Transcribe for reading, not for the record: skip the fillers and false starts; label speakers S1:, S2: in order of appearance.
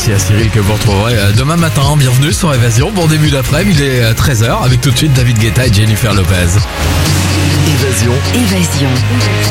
S1: merci à Cyril que vous retrouverez demain matin. Bienvenue sur Évasion. Bon début d'après-midi, il est 13h avec tout de suite David Guetta et Jennifer Lopez.
S2: Évasion.